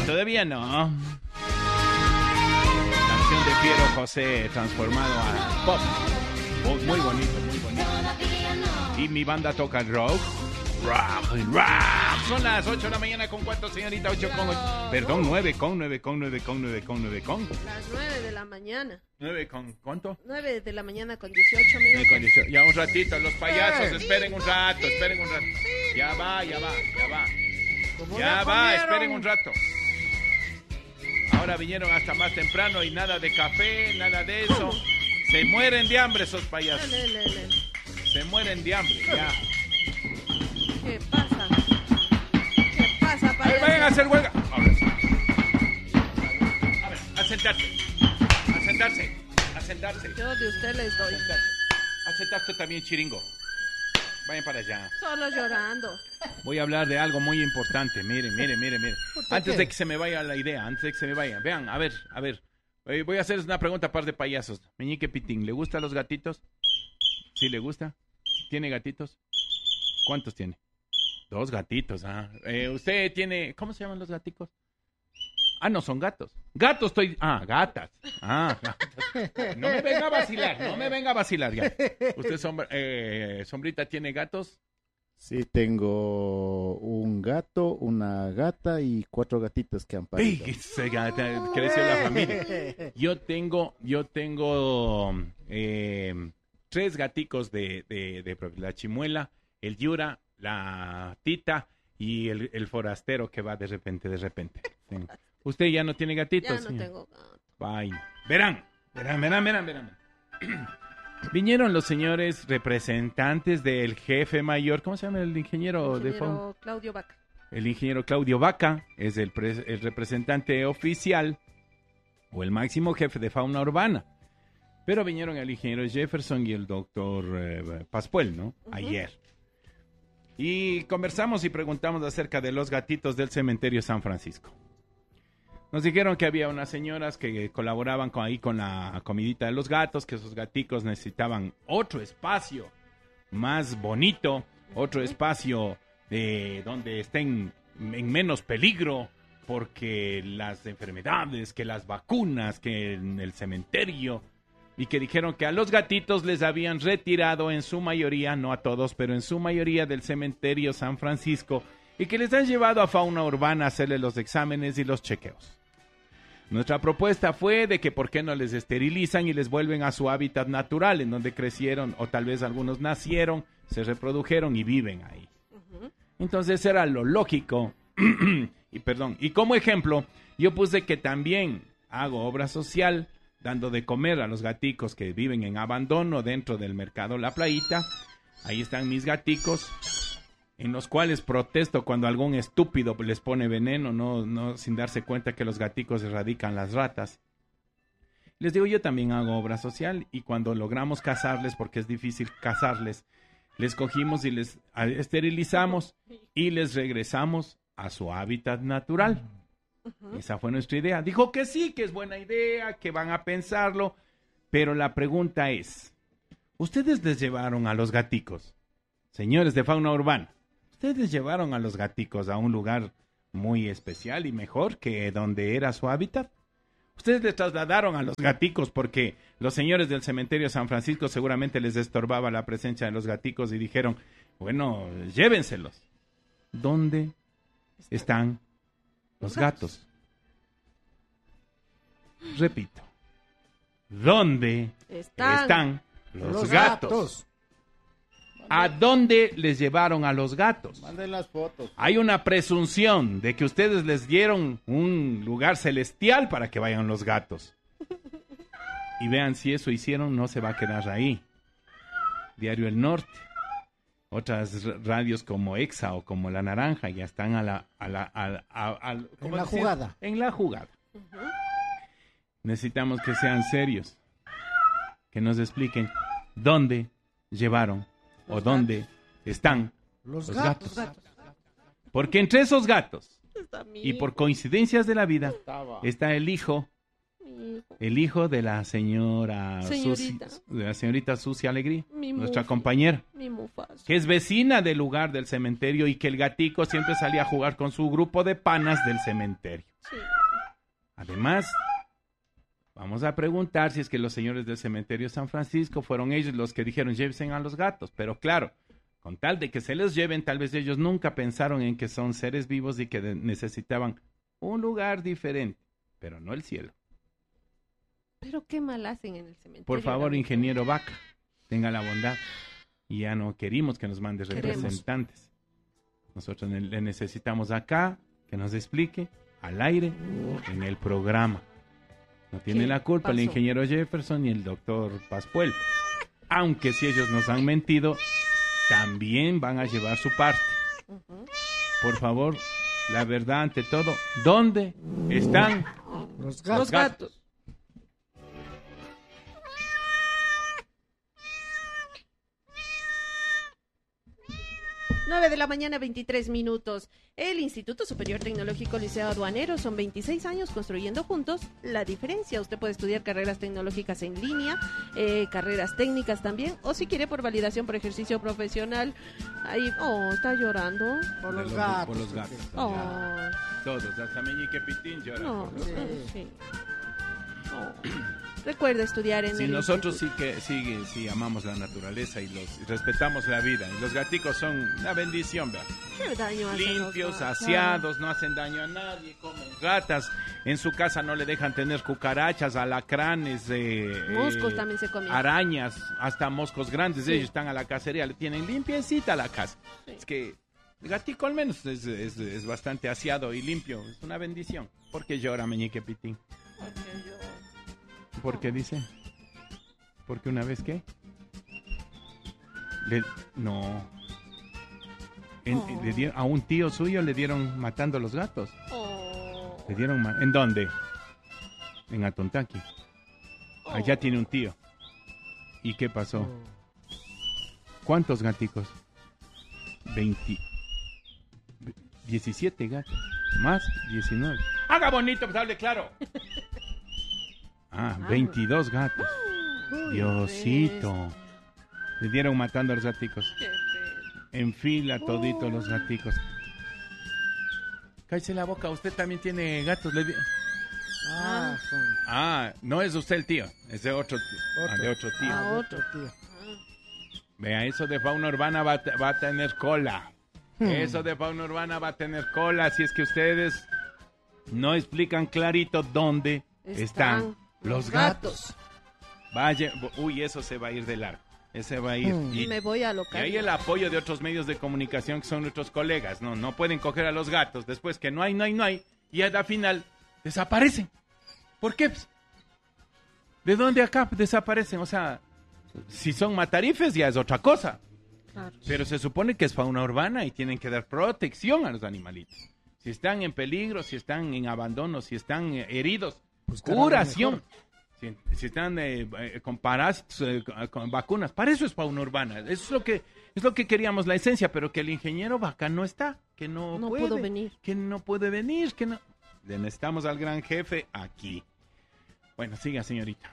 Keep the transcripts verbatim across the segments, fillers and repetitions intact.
todavía no. Canción de Piero José transformado a pop. Muy bonito, muy bonito. Y mi banda toca rock. Rock, rock. Son las ocho de la mañana con cuatro, señorita. ocho con ocho. Perdón, nueve con, nueve con, nueve con, nueve con, nueve con. Las nueve de la mañana. nueve con, ¿cuánto? nueve de la mañana con dieciocho minutos. Ya un ratito, los payasos, esperen un rato, esperen un rato. Ya va, ya va, ya va. Ya va, esperen un rato. Ahora vinieron hasta más temprano y nada de café, nada de eso. Se mueren de hambre esos payasos. Le, le, le. Se mueren de hambre, ya. ¿Qué pasa? ¿Qué pasa, payaso? Ahí vayan a hacer huelga. Ahora sí. A ver, a sentarse. A sentarse. A sentarse. Yo de usted les doy. A sentarse. A sentarse también, chiringo. Vayan para allá. Solo llorando. Voy a hablar de algo muy importante. Miren, miren, miren, miren. Antes de que se me vaya la idea, antes de que se me vaya. Vean, a ver, a ver. Voy a hacerles una pregunta a par de payasos. Meñique Pitín, ¿le gustan los gatitos? ¿Sí le gusta? ¿Tiene gatitos? ¿Cuántos tiene? Dos gatitos, ah. Eh, ¿Usted tiene... ¿Cómo se llaman los gaticos? Ah, no, son gatos. Gatos estoy... Ah, gatas. Ah, gatas. No me venga a vacilar, no me venga a vacilar ya. ¿Usted, sombra, eh, Sombrita, tiene gatos? Sí, tengo un gato, una gata y cuatro gatitos que han parido. ¡Ey! Se creció la familia. Yo tengo, yo tengo eh, tres gaticos de, de, de, de la Chimuela, el Yura, la Tita y el, el forastero que va de repente, de repente. Sí. ¿Usted ya no tiene gatitos? Ya no señor? tengo gato. Vaina. Verán, verán, verán, verán, verán. Vinieron los señores representantes del jefe mayor, ¿cómo se llama el ingeniero, ingeniero de fauna? Claudio Vaca. El ingeniero Claudio Vaca es el, pre- el representante oficial o el máximo jefe de fauna urbana. Pero vinieron el ingeniero Jefferson y el doctor eh, Pascual, ¿no? Uh-huh. Ayer. Y conversamos y preguntamos acerca de los gatitos del cementerio San Francisco. Nos dijeron que había unas señoras que colaboraban con, ahí con la comidita de los gatos, que esos gaticos necesitaban otro espacio más bonito, otro espacio de donde estén en menos peligro, porque las enfermedades, que las vacunas, que en el cementerio, y que dijeron que a los gatitos les habían retirado en su mayoría, no a todos, pero en su mayoría del cementerio San Francisco, y que les han llevado a fauna urbana a hacerle los exámenes y los chequeos. Nuestra propuesta fue de que por qué no les esterilizan y les vuelven a su hábitat natural, en donde crecieron, o tal vez algunos nacieron, se reprodujeron y viven ahí. Uh-huh. Entonces era lo lógico. y perdón, y como ejemplo, yo puse que también hago obra social, dando de comer a los gaticos que viven en abandono dentro del mercado La Playita. Ahí están mis gaticos, en los cuales protesto cuando algún estúpido les pone veneno, no, no sin darse cuenta que los gaticos erradican las ratas. Les digo, yo también hago obra social, y cuando logramos cazarles, porque es difícil cazarles, les cogimos y les esterilizamos y les regresamos a su hábitat natural. Uh-huh. Esa fue nuestra idea. Dijo que sí, que es buena idea, que van a pensarlo, pero la pregunta es, ¿ustedes les llevaron a los gaticos, señores de fauna urbana? Ustedes llevaron a los gaticos a un lugar muy especial y mejor que donde era su hábitat. Ustedes les trasladaron a los gaticos porque los señores del cementerio San Francisco seguramente les estorbaba la presencia de los gaticos y dijeron, bueno, llévenselos. ¿Dónde están los gatos? Repito, ¿dónde están, están los, los gatos? gatos? ¿A dónde les llevaron a los gatos? Manden las fotos. Hay una presunción de que ustedes les dieron un lugar celestial para que vayan los gatos. Y vean, si eso hicieron, no se va a quedar ahí. Diario El Norte, otras radios como Exa o como La Naranja ya están a la, a la, a, a, a, en la decir? jugada. En la jugada. Uh-huh. Necesitamos que sean serios, que nos expliquen dónde llevaron o dónde están los, los gatos. gatos. Porque entre esos gatos, y por coincidencias de la vida, está el hijo, el hijo de la señora Señorita. Susi, de la señorita Susi Alegría, Mi nuestra Mufa. compañera, Mi Mufasa. que es vecina del lugar del cementerio y que el gatico siempre salía a jugar con su grupo de panas del cementerio. Sí. Además, vamos a preguntar si es que los señores del cementerio San Francisco fueron ellos los que dijeron llévense a los gatos. Pero claro, con tal de que se los lleven, tal vez ellos nunca pensaron en que son seres vivos y que de- necesitaban un lugar diferente, pero no el cielo. Pero qué mal hacen en el cementerio. Por favor, la ingeniero Vaca, tenga la bondad. Y ya no queremos que nos mande Queremos. representantes. Nosotros ne- le necesitamos acá que nos explique al aire en el programa. No tiene ¿Qué la culpa el pasó? ingeniero Jefferson ni el doctor Pascuel. Aunque si ellos nos han mentido, también van a llevar su parte. Ujú. Por favor, la verdad ante todo. ¿Dónde están Los Los gatos. gatos. nueve de la mañana, veintitrés minutos. El Instituto Superior Tecnológico Liceo Aduanero son veintiséis años construyendo juntos la diferencia. Usted puede estudiar carreras tecnológicas en línea, eh, carreras técnicas también, o si quiere por validación por ejercicio profesional. Ahí, oh, está llorando. Por De los los- gatos. por los gatos. Oh, todos? Hasta Meñique Pitín llora. no, por los- Sí. sí. Oh. Recuerda estudiar en Sí, el nosotros instituto. sí que sí, sí amamos la naturaleza y los y respetamos la vida. Y los gaticos son una bendición, ¿verdad? ¿Qué daño hacen los Limpios, gatos? aseados, no hacen daño a nadie, comen ratas. En su casa no le dejan tener cucarachas, alacranes, eh, Moscos eh, también se comen. arañas, hasta moscos grandes. Sí. Ellos están a la cacería, le tienen limpiecita la casa. Sí. Es que el gatico al menos es, es- es bastante aseado y limpio. Es una bendición. ¿Por qué llora Meñique Pitín? Porque yo- ¿Por qué dice? ¿Porque una vez qué? Le- no. En- Oh. le dieron- a un tío suyo le dieron matando a los gatos. Oh. Le dieron ma- ¿En dónde? En Atontaki. Allá Oh. tiene un tío. ¿Y qué pasó? Oh. ¿Cuántos gaticos? veinte. diecisiete gatos. Más diecinueve. Haga bonito, pues hable claro. Ah, Ah. veintidós gatos. Uy, Diosito. Ves. Le dieron matando a los gaticos. Qué feo. En fila todito los gaticos. Cállese la boca, usted también tiene gatos. Le di- Ah, son Ah, no es usted el tío, es de otro tío. Ah, Otro. de otro tío. Ah, otro tío. Ah. Vea, eso de fauna urbana va, a te- va a tener cola. Hmm. Eso de fauna urbana va a tener cola si es que ustedes no explican clarito dónde están, los gatos. Vaya, uy, eso se va a ir de largo. Ese va a ir. Hmm. Y, Me voy a y local. hay el apoyo de otros medios de comunicación que son nuestros colegas. No, no pueden coger a los gatos después que no hay, no hay, no hay. Y al final desaparecen. ¿Por qué? ¿De dónde acá desaparecen? O sea, si son matarifes ya es otra cosa. Claro. Pero se supone que es fauna urbana y tienen que dar protección a los animalitos. Si están en peligro, si están en abandono, si están eh, heridos, Buscar algo curación. mejor. Si, si están eh, eh, con parásitos, eh, con, con vacunas, para eso es fauna urbana. Eso es lo que es lo que queríamos, la esencia, pero que el ingeniero Vaca no está, que no, No puede, pudo venir. que no puede venir, que no. Le necesitamos al gran jefe aquí. Bueno, siga, señorita.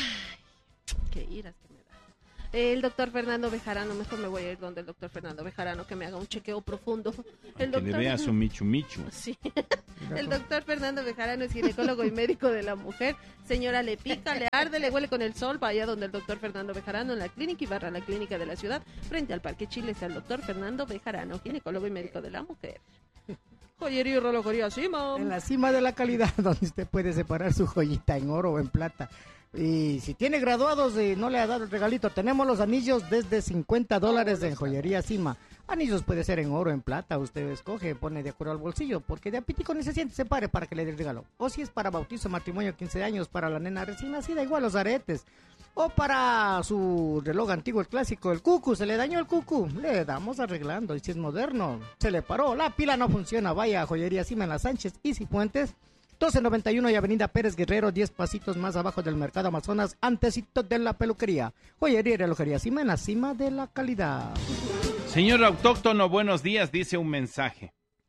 Qué iras que me da. El doctor Fernando Bejarano, mejor me voy a ir donde el doctor Fernando Bejarano que me haga un chequeo profundo. El Que le doctor... vea su michu michu. Sí. El doctor Fernando Bejarano es ginecólogo y médico de la mujer. Señora, le pica, le arde, le huele con el sol. Vaya donde el doctor Fernando Bejarano en la clínica y barra la clínica de la ciudad. Frente al Parque Chile está el doctor Fernando Bejarano, ginecólogo y médico de la mujer. Joyería y relojería, sí, mam. En la cima de la calidad, donde usted puede separar su joyita en oro o en plata. Y si tiene graduados y no le ha dado el regalito, tenemos los anillos desde cincuenta dólares en Joyería Cima. Anillos puede ser en oro, en plata, usted escoge, pone de acuerdo al bolsillo, porque de apitico ni se siente, se pare para que le dé el regalo. O si es para bautizo, matrimonio, quince años, para la nena recién nacida, igual los aretes. O para su reloj antiguo, el clásico, el cucu, se le dañó el cucu, le damos arreglando. Y si es moderno, se le paró, la pila no funciona, vaya a Joyería Cima en las Sánchez y Cifuentes. doce noventa y uno y Avenida Pérez Guerrero, diez pasitos más abajo del Mercado Amazonas, antecito de la peluquería. Joyería y relojería Cima en la cima de la calidad. Señor autóctono, buenos días, dice un mensaje.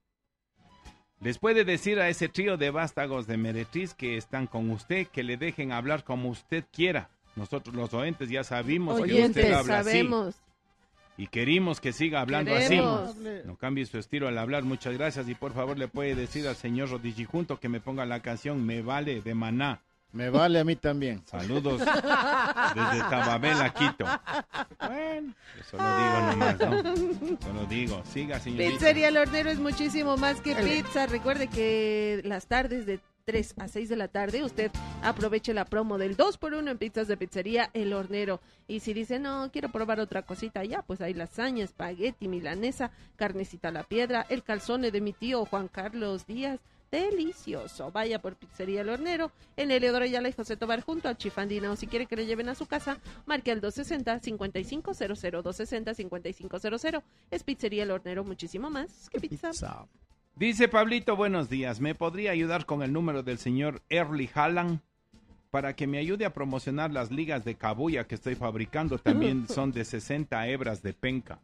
Les puede decir a ese trío de vástagos de meretriz que están con usted que le dejen hablar como usted quiera. Nosotros los oyentes ya sabemos que Oyentes, usted habla así. sabemos. Y queremos que siga hablando Queremos. así. No cambie su estilo al hablar. Muchas gracias. Y por favor le puede decir al señor Rodijijunto que me ponga la canción Me Vale de Maná. Me vale a mí también. Saludos desde Tababela, Quito. Bueno, eso lo digo nomás, ¿no? Eso lo digo. Siga, señorita. Pizzería El Hornero es muchísimo más que pizza. Recuerde que las tardes de tres a seis de la tarde, usted aproveche la promo del dos por uno en pizzas de Pizzería El Hornero. Y si dice, no, quiero probar otra cosita, ya, pues hay lasaña, espagueti, milanesa, carnecita a la piedra, el calzone de mi tío Juan Carlos Díaz. Delicioso. Vaya por Pizzería El Hornero en Eleodoro Ayala y José Tobar junto a Chifandina. O si quiere que le lleven a su casa, marque al dos sesenta, cincuenta y cinco cero cero, dos sesenta, cincuenta y cinco cero cero. Es Pizzería El Hornero, muchísimo más que pizza. Pizza. Dice Pablito, buenos días. ¿Me podría ayudar con el número del señor Erly Haaland para que me ayude a promocionar las ligas de cabuya que estoy fabricando? También son de sesenta hebras de penca.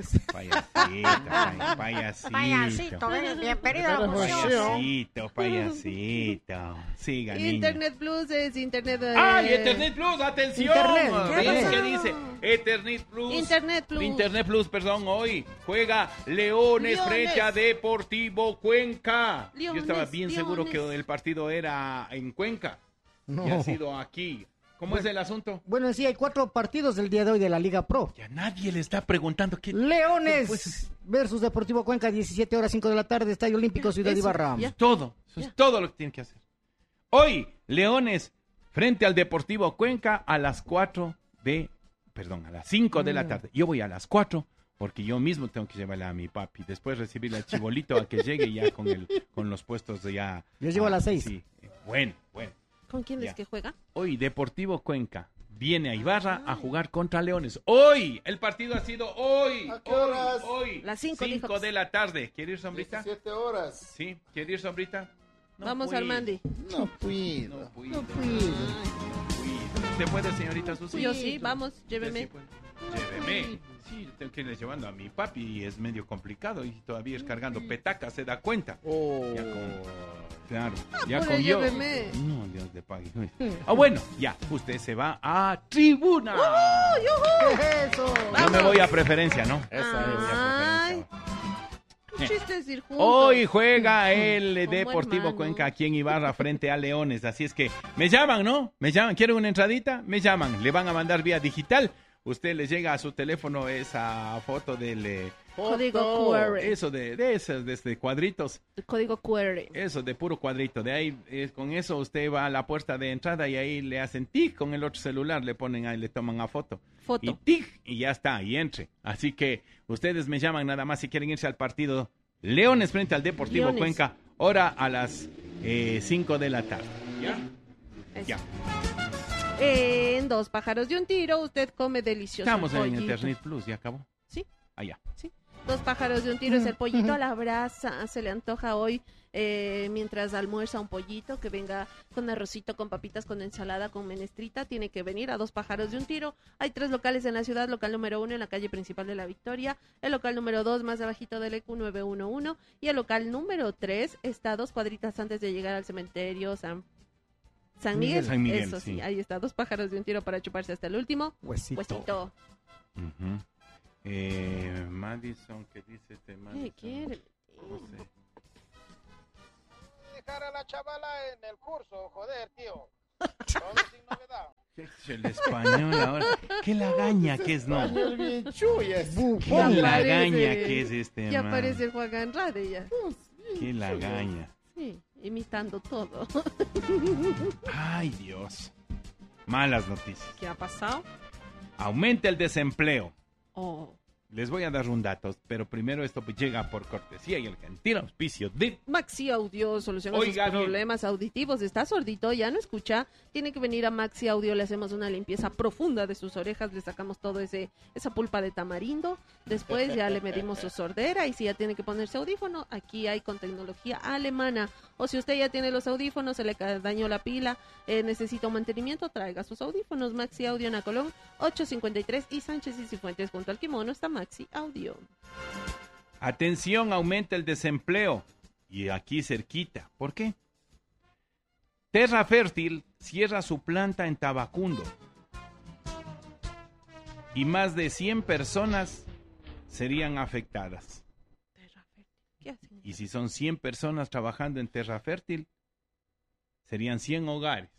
Payasito, payasito. Payasito, ven, bienvenido a la función. Payasito, payasito. Siga, niña. Internet Plus es Internet... eh, ¡Ay, Internet Plus! ¡Atención! Internet, ¿Qué, ¿qué dice? pasó? ¿Qué dice? Internet Plus. Internet Plus. Internet Plus, perdón, hoy juega Leones, Leones. frente a Deportivo Cuenca. Yo Leones, estaba bien seguro Leones. que el partido era en Cuenca. No. Y ha sido aquí. ¿Cómo es el asunto? Bueno, sí, hay cuatro partidos del día de hoy de la Liga Pro. Ya nadie le está preguntando qué... Leones Pues- versus Deportivo Cuenca, diecisiete horas cinco de la tarde, Estadio Olímpico Ciudad Eso, Ibarra. ya. Todo, eso Ya. es todo lo que tienen que hacer. Hoy, Leones frente al Deportivo Cuenca a las cuatro de... Perdón, a las cinco de la tarde. Yo voy a las cuatro porque yo mismo tengo que llevarle a mi papi. Después recibirle al chibolito a que llegue ya con el con los puestos de ya... Yo llego a las seis. Sí, bueno, bueno. ¿Con quién Ya. es que juega? Hoy Deportivo Cuenca viene a Ibarra a jugar contra Leones. Hoy, el partido ha sido hoy. ¿A qué hoy, horas? Hoy, Las cinco, cinco dijo. de la tarde. ¿Quiere ir, Sombrita? diecisiete horas. Sí, ¿quiere ir, Sombrita? No Vamos, puedo. Armandi. No puedo. No puedo. No puedo. No puedo. ¿Usted puede, señorita Susi? Yo sí, vamos, Usted lléveme. sí puede. Lléveme. Sí, yo tengo que irle llevando a mi papi y es medio complicado y todavía es cargando petacas, se da cuenta. Oh. Ya con... Claro, ya pues, con yo. lléveme. No, Dios le pague. Ah, bueno, ya, usted se va a tribuna. ¿Qué es eso? Yo me voy a preferencia, ¿no? Esa Ay. Eh. Chiste es ir juntos. Hoy juega el Como Deportivo hermanos. Cuenca aquí en Ibarra frente a Leones, así es que me llaman, ¿no? Me llaman, ¿quieren una entradita? Me llaman, le van a mandar vía digital. Usted le llega a su teléfono esa foto del... eh, Código Q R. eso de, de esos, de, este, cuadritos, Código Q R. eso de puro cuadrito. De ahí, eh, con eso usted va a la puerta de entrada y ahí le hacen tic con el otro celular, le ponen ahí, le toman a foto. Foto. Y tic, y ya está, y entre. Así que ustedes me llaman nada más si quieren irse al partido Leones frente al Deportivo Leones. Cuenca, hora a las cinco de la tarde. ¿Ya? Eso. Ya. En Dos Pájaros de un Tiro, usted come delicioso. Estamos en pollito. Internet Plus, ¿ya acabó? Sí. Allá. Sí. Dos pájaros de un tiro es el pollito a la brasa. Se le antoja hoy eh, mientras almuerza un pollito que venga con arrocito, con papitas, con ensalada, con menestrita. Tiene que venir a Dos Pájaros de un Tiro. Hay tres locales en la ciudad. Local número uno en la calle principal de La Victoria. El local número dos más abajito del E Q nueve uno uno. Y el local número tres está dos cuadritas antes de llegar al cementerio San San Miguel. San Miguel, Eso sí, sí. ahí está. Dos pájaros de un tiro para chuparse hasta el último. Huesito. Huesito. Ujú. eh, Madison, ¿qué dice este Madison? ¿Qué quiere? No sé. Dejar a la chavala en el curso, joder, tío. Todo sin novedad. ¿Qué es el español ahora? ¿Qué lagaña que es, no? Español bien chuya. ¿Qué Ya lagaña parece- que es este, Ya man? parece el Juan Andrade ya. ¿Qué lagaña? Sí, imitando todo. Ay, Dios. Malas noticias. ¿Qué ha pasado? Aumenta el desempleo. Oh. Les voy a dar un dato, pero primero esto llega por cortesía y el gentil auspicio de... Maxi Audio soluciona Oiga, sus bien. problemas auditivos. Está sordito, ya no escucha. Tiene que venir a Maxi Audio, le hacemos una limpieza profunda de sus orejas, le sacamos todo ese esa pulpa de tamarindo. Después ya le medimos su sordera y si ya tiene que ponerse audífono, aquí hay con tecnología alemana. O si usted ya tiene los audífonos, se le ca- dañó la pila, eh, necesita un mantenimiento, traiga sus audífonos. Maxi Audio en Acolón, ochocientos cincuenta y tres y Sánchez y Cifuentes junto al Kimono está Maxi Audio. Atención, aumenta el desempleo. Y aquí cerquita. ¿Por qué? Terra Fértil cierra su planta en Tabacundo. Y más de cien personas serían afectadas. Terra Fértil. ¿Qué hacen? Y si son cien personas trabajando en Terra Fértil, serían cien hogares.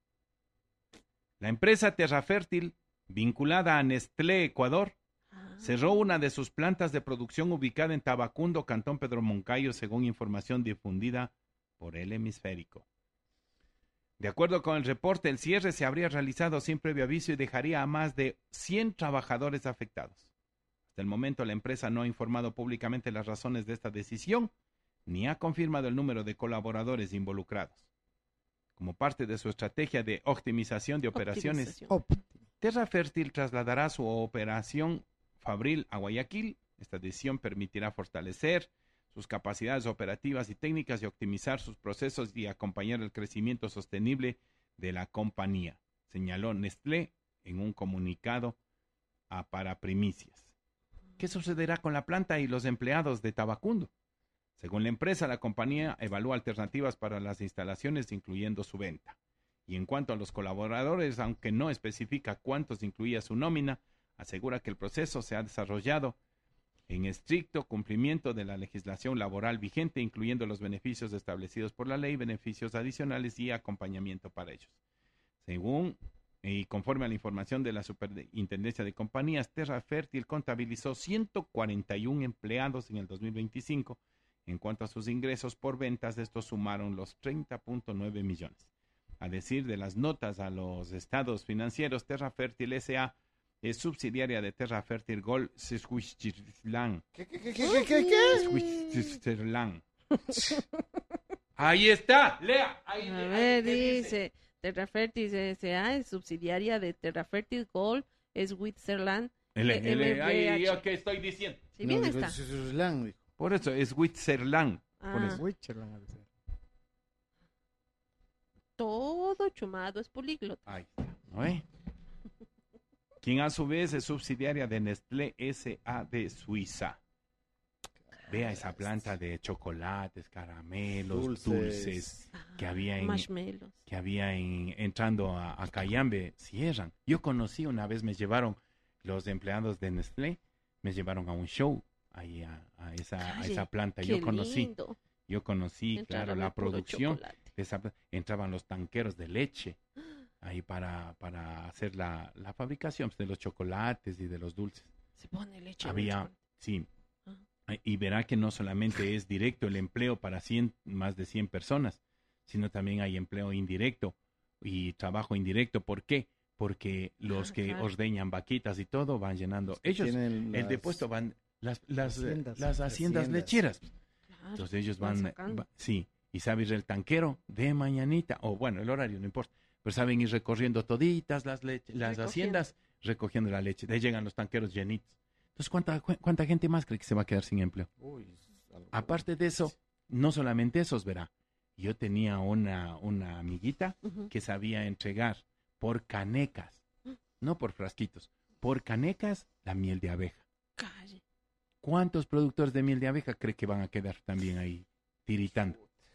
La empresa Terra Fértil, vinculada a Nestlé Ecuador, Ah. cerró una de sus plantas de producción ubicada en Tabacundo, Cantón Pedro Moncayo, según información difundida por El Hemisférico. De acuerdo con el reporte, el cierre se habría realizado sin previo aviso y dejaría a más de cien trabajadores afectados. Hasta el momento, la empresa no ha informado públicamente las razones de esta decisión, ni ha confirmado el número de colaboradores involucrados. Como parte de su estrategia de optimización de operaciones, Optimización. Terra Fértil trasladará su operación fabril a Guayaquil. Esta decisión permitirá fortalecer sus capacidades operativas y técnicas y optimizar sus procesos y acompañar el crecimiento sostenible de la compañía, señaló Nestlé en un comunicado a para Primicias. ¿Qué sucederá con la planta y los empleados de Tabacundo? Según la empresa, la compañía evalúa alternativas para las instalaciones, incluyendo su venta. Y en cuanto a los colaboradores, aunque no especifica cuántos incluía su nómina, asegura que el proceso se ha desarrollado en estricto cumplimiento de la legislación laboral vigente, incluyendo los beneficios establecidos por la ley, beneficios adicionales y acompañamiento para ellos. Según y conforme a la información de la Superintendencia de Compañías, Terra Fértil contabilizó ciento cuarenta y uno empleados en el dos mil veinticinco. En cuanto a sus ingresos por ventas, estos sumaron los treinta punto nueve millones. A decir de las notas a los estados financieros, Terra Fértil S A es subsidiaria de Terra Fértil Gold Switzerland. ¿Qué, qué, qué, qué, qué, qué? Switzerland. Ahí está, lea. Ahí, A ahí, ver, ¿qué dice, Terra Fértil S A es subsidiaria de Terra Fértil Gold, es Switzerland. L, eh, L, ahí, M B H. ¿qué estoy diciendo? Si bien No, dijo, está. es- es- es slang, dijo. Por eso es Switzerland. Por Ah. eso. Switzerland, ha de ser. Todo chumado es políglota. Ahí está, ¿no ve? Quien a su vez es subsidiaria de Nestlé S A de Suiza. Vea esa planta de chocolates, caramelos, dulces, Dulces. que había en, Marshmallows. que había en, entrando a, a Cayambe, cierran. Yo conocí una vez, me llevaron los empleados de Nestlé, me llevaron a un show ahí a, a esa, a Calle, esa planta. Qué Yo conocí, lindo. yo conocí, Entraron claro, al la puro producción. chocolate. De esa pla- entraban los tanqueros de leche ahí para, para hacer la, la fabricación de los chocolates y de los dulces. Se pone leche. en el Había, chocolate. sí, Ah. y verá que no solamente es directo el empleo para cien, más de cien personas, sino también hay empleo indirecto y trabajo indirecto. ¿Por qué? Porque los Ah, que claro. ordeñan vaquitas y todo van llenando. Los que Ellos, tienen el las- depuesto van, las, las, eh, Haciendas. las haciendas Haciendas. lecheras. Claro, Entonces ellos van van, sacando. va- sí, y sabe ir el tanquero de mañanita, o bueno, el horario no importa, pero saben ir recorriendo toditas las, leche- las Recogiendo. haciendas, recogiendo la leche. De ahí llegan los tanqueros llenitos. Entonces, ¿cuánta, cu- ¿cuánta gente más cree que se va a quedar sin empleo? Uy, es algo- Aparte de eso, no solamente esos, verá. Yo tenía una, una amiguita Ujú. que sabía entregar por canecas, no por frasquitos, por canecas la miel de abeja. Calle. ¿Cuántos productores de miel de abeja cree que van a quedar también ahí tiritando?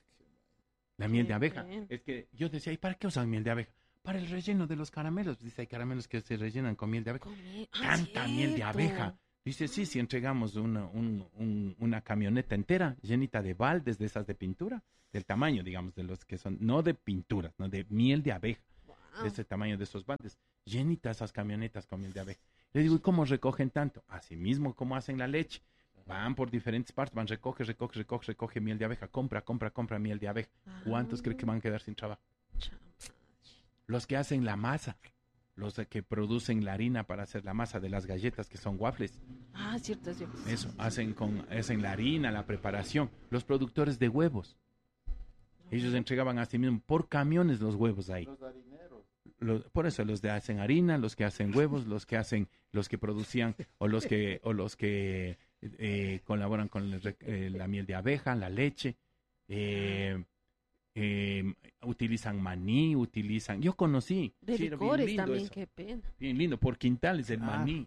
La miel Qué de abeja. bien. Es que yo decía, ¿y para qué usan miel de abeja? Para el relleno de los caramelos. Dice, hay caramelos que se rellenan con miel de abeja. Comí- Ah, Tanta miel de cierto. abeja. Dice, sí, si entregamos una, un- un- una camioneta entera llenita de baldes de esas de pintura, del tamaño, digamos, de los que son, no de pinturas, no de miel de abeja, Wow. de ese tamaño de esos baldes, llenitas esas camionetas con miel de abeja. Le digo, ¿y cómo recogen tanto? Así mismo como hacen la leche. Van por diferentes partes, van, recoge, recoge, recoge, recoge miel de abeja, compra, compra, compra miel de abeja. ¿Cuántos cree que van a quedar sin trabajo? Chama. Los que hacen la masa, los que producen la harina para hacer la masa de las galletas que son waffles. Ah, cierto, es cierto. Eso, hacen con hacen la harina, la preparación. Los productores de huevos. Ellos entregaban a sí mismos por camiones los huevos ahí. Los harineros. Los- por eso los de hacen harina, los que hacen huevos, los que hacen, los que producían o los que o los que eh, colaboran con el rec- eh, la miel de abeja, la leche. eh, eh, utilizan maní, utilizan. Yo conocí. De sí, era bien licores lindo también, eso. qué pena. Bien lindo, por quintales el Ah. maní.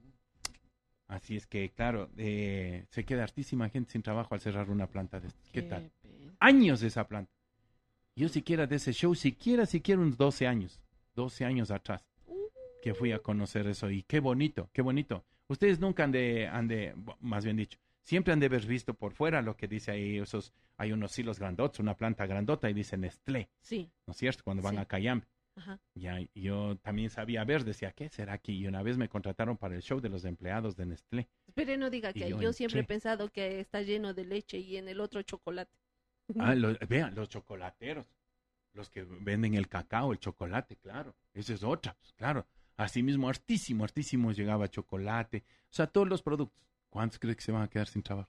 Así es que, claro, eh, se queda hartísima gente sin trabajo al cerrar una planta de estas. ¿Qué tal? pena. Años de esa planta. Yo siquiera de ese show, siquiera, siquiera unos doce años, doce años atrás, que fui a conocer eso. Y qué bonito, qué bonito. Ustedes nunca han de, han de, más bien dicho, siempre han de haber visto por fuera lo que dice ahí, esos, hay unos silos grandotes, una planta grandota y dice Nestlé. Sí. ¿No es cierto? Cuando van Sí. a Cayambe. Ajá. Ya, yo también sabía ver, decía, ¿qué será aquí? Y una vez me contrataron para el show de los empleados de Nestlé. Pero no diga Y que yo yo, siempre he entré. pensado que está lleno de leche y en el otro chocolate. Ah, lo- vean, los chocolateros, los que venden el cacao, el chocolate, claro, esa es otra, pues, claro. Asimismo, hartísimo, hartísimo llegaba chocolate, o sea, todos los productos. ¿Cuántos crees que se van a quedar sin trabajo?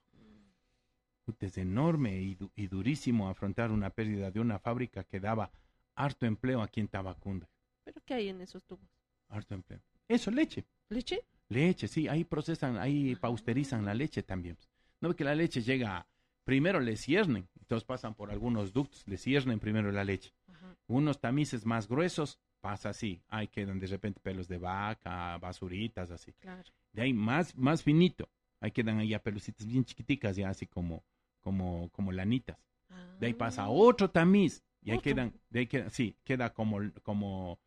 Puta, es enorme y, du- y durísimo afrontar una pérdida de una fábrica que daba harto empleo aquí en Tabacunda, ¿Pero qué hay en esos tubos? harto empleo. Eso, leche. ¿Leche? Leche, sí, ahí procesan, ahí pausterizan la leche también. No ve que la leche llega, primero le ciernen, entonces pasan por algunos ductos, le ciernen primero la leche. Ajá. Unos tamices más gruesos, pasa así, ahí quedan de repente pelos de vaca, basuritas, así. Claro. De ahí más, más finito, ahí quedan ahí ya pelucitas bien chiquiticas, ya así como, como, como lanitas. De ahí pasa Ah. otro tamiz, y ahí Otro. quedan, de ahí queda, sí, queda como, como,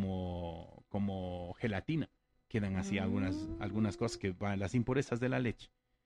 como, como gelatina. Quedan así algunas, Mm. algunas cosas que van, las impurezas de la leche.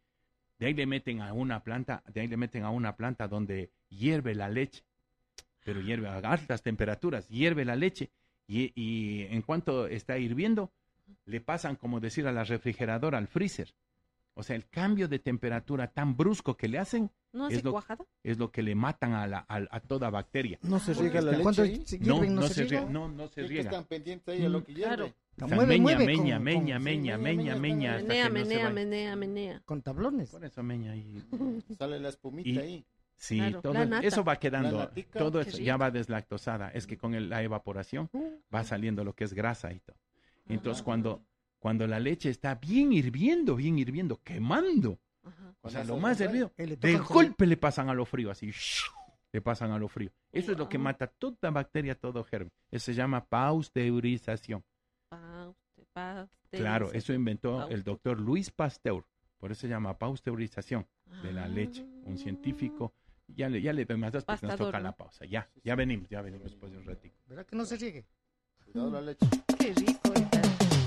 De ahí le meten a una planta, de ahí le meten a una planta donde hierve la leche, pero hierve a altas temperaturas, hierve la leche, y, y en cuanto está hirviendo, le pasan, como decir, a la refrigeradora, al freezer. O sea, el cambio de temperatura tan brusco que le hacen ¿No es hace lo- cuajada? es lo que le matan a, la, a, a toda bacteria. ¿No se Ah, riega la leche ¿Cuánto ahí? se No, hierven? no, ¿No se se riega, riega? no, no se Es que riega. están pendientes ahí a lo que Claro. hierve. La O sea, mueve, meña, mueve meña, con- meña, con- meña, sí, meña, meña, meña, hasta Menea, que no se menea, vaya. menea, menea. con tablones. Por eso meña ahí. Sale la espumita Y- ahí. Sí, Claro, todo la es- nata. eso va quedando, La natica. todo Qué eso ya rico. va deslactosada. Es que con el- la evaporación va saliendo lo que es grasa y todo. Entonces Ajá. cuando, cuando la leche está bien hirviendo, bien hirviendo, quemando, Ajá. o sea, Cuando lo se más revuelve, hervido, Eh, le de tocan con- golpe le pasan a lo frío, así, le pasan a lo frío. Eso es lo que Wow. mata toda bacteria, todo germen. Eso se llama pasteurización. Pauste- pasteurización. Claro, eso inventó Pauste- el doctor Luis Pasteur. Por eso se llama pasteurización de la leche. Un Ah. científico. Ya le, ya le más dos porque nos Pastador, toca ¿no? la pausa. Ya, ya venimos, ya venimos después de un ratito. ¿Verdad que no se riegue? Cuidado la leche. Qué rico. Ita.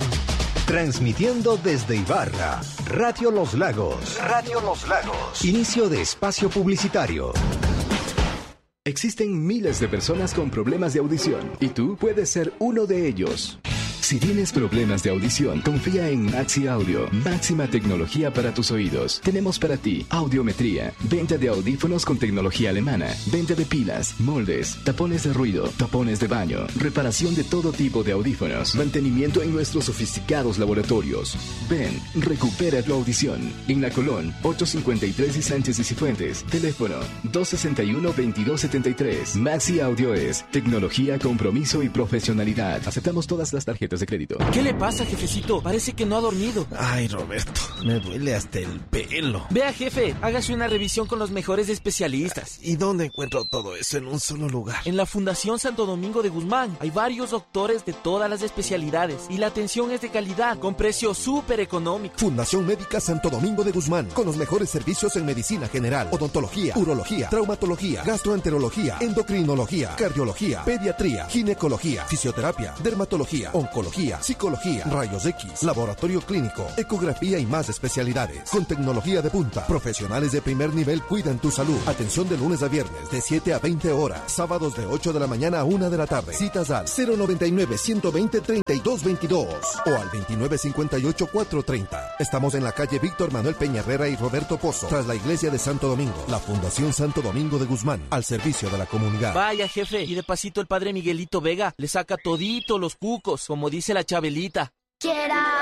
Transmitiendo desde Ibarra, Radio Los Lagos. Radio Los Lagos. Inicio de espacio publicitario. Existen miles de personas con problemas de audición y tú puedes ser uno de ellos. Si tienes problemas de audición, confía en Maxi Audio, máxima tecnología para tus oídos. Tenemos para ti audiometría, venta de audífonos con tecnología alemana, venta de pilas, moldes, tapones de ruido, tapones de baño, reparación de todo tipo de audífonos, mantenimiento en nuestros sofisticados laboratorios. Ven, recupera tu audición. En La Colón, ocho cincuenta y tres y Sánchez y Cifuentes. Teléfono dos sesenta y uno, veintidós setenta y tres. Maxi Audio es tecnología, compromiso y profesionalidad. Aceptamos todas las tarjetas de crédito. ¿Qué le pasa, jefecito? Parece que no ha dormido. Ay, Roberto, me duele hasta el pelo. Vea, jefe, hágase una revisión con los mejores especialistas. ¿Y dónde encuentro todo eso en un solo lugar? En la Fundación Santo Domingo de Guzmán hay varios doctores de todas las especialidades y la atención es de calidad, con precio súper económico. Fundación Médica Santo Domingo de Guzmán, con los mejores servicios en medicina general, odontología, urología, traumatología, gastroenterología, endocrinología, cardiología, pediatría, ginecología, fisioterapia, dermatología, oncología, psicología, rayos X, laboratorio clínico, ecografía y más especialidades. Con tecnología de punta, profesionales de primer nivel cuidan tu salud. Atención de lunes a viernes de siete a veinte horas, sábados de ocho de la mañana a una de la tarde. Citas al cero noventa y nueve, ciento veinte, treinta y dos veintidós o al veintinueve cincuenta y ocho, cuatrocientos treinta. Estamos en la calle Víctor Manuel Peña Herrera y Roberto Pozo, tras la iglesia de Santo Domingo. La Fundación Santo Domingo de Guzmán, al servicio de la comunidad. Vaya, jefe, y de pasito el padre Miguelito Vega le saca todito los cucos, como dice la Chabelita. Quiera